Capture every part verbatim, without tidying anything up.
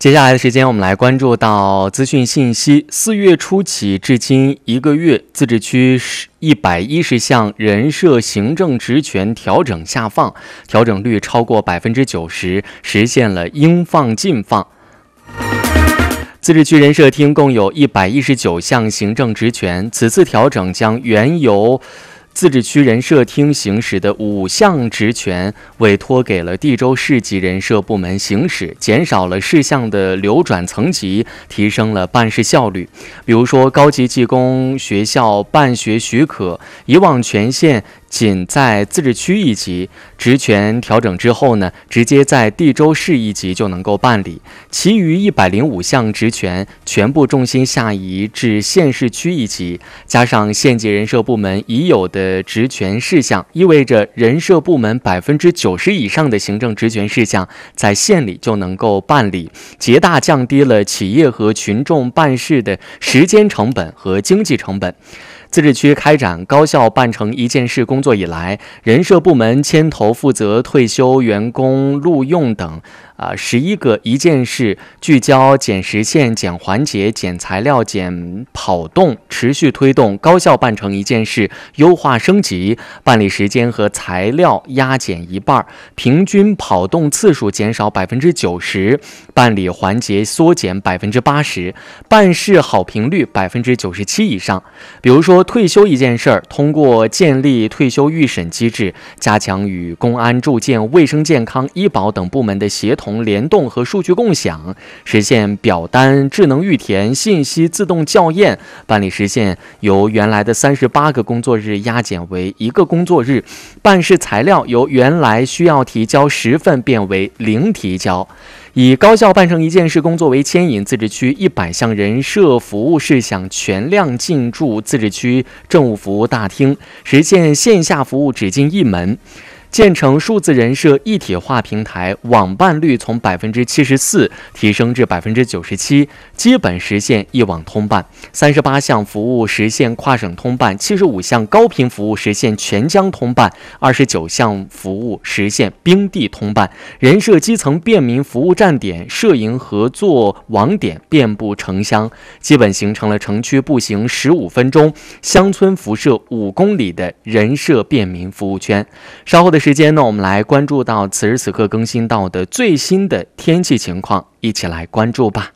接下来的时间，我们来关注到资讯信息。四月初起至今一个月，自治区一百一十项人社行政职权调整下放，调整率超过百分之九十，实现了应放尽放。自治区人社厅共有一百一十九项行政职权，此次调整将原由自治区人社厅行使的五项职权委托给了地州市级人社部门行使，减少了事项的流转层级，提升了办事效率。比如说，高级技工学校办学许可，以往权限仅在自治区一级，职权调整之后呢，直接在地州市一级就能够办理。其余一百零五项职权全部重心下移至县市区一级，加上县级人社部门已有的职权事项，意味着人社部门百分之九十以上的行政职权事项在县里就能够办理，极大降低了企业和群众办事的时间成本和经济成本。自治区开展高效办成一件事工作以来，人社部门牵头负责退休员工录用等啊十一个一件事，聚焦减时限、减环节、减材料、减跑动，持续推动高效办成一件事优化升级，办理时间和材料压减一半，平均跑动次数减少百分之九十，办理环节缩减百分之八十，办事好评率百分之九十七以上。比如说退休一件事儿，通过建立退休预审机制，加强与公安、住建、卫生健康、医保等部门的协同联动和数据共享，实现表单智能预填、信息自动校验，办理时限由原来的三十八个工作日压减为一个工作日，办事材料由原来需要提交十份变为零提交。以高效办成一件事工作为牵引，自治区一百项人社服务事项全量进驻自治区政务服务大厅，实现线下服务只进一门。建成数字人社一体化平台，网办率从百分之七十四提升至百分之九十七，基本实现一网通办。三十八项服务实现跨省通办，七十五项高频服务实现全疆通办，二十九项服务实现冰地通办。人社基层便民服务站点、社营合作网点遍布城乡，基本形成了城区步行十五分钟、乡村辐射五公里的人社便民服务圈。稍后的时间呢，我们来关注到此时此刻更新到的最新的天气情况，一起来关注吧。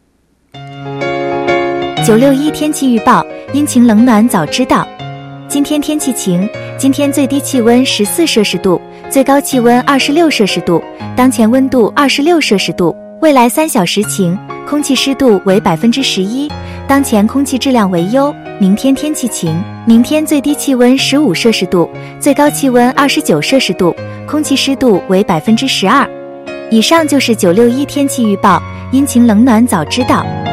九六一天气预报，阴晴冷暖早知道。今天天气晴，今天最低气温十四摄氏度，最高气温二十六摄氏度，当前温度二十六摄氏度。未来三小时晴，空气湿度为百分之十一，当前空气质量为优。明天天气晴，明天最低气温十五摄氏度，最高气温二十九摄氏度，空气湿度为百分之十二。以上就是九六一天气预报，阴晴冷暖早知道。